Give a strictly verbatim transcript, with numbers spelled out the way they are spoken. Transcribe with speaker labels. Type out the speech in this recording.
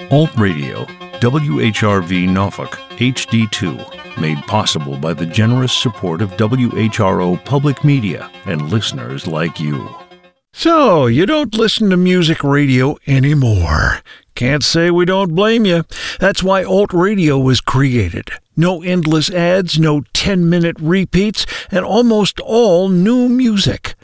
Speaker 1: Alt Radio, W H R V Norfolk, H D two, made possible by the generous support of W H R O Public Media and listeners like you.
Speaker 2: So, you don't listen to music radio anymore. Can't say we don't blame you. That's why Alt Radio was created. No endless ads, no ten-minute repeats, and almost all new music.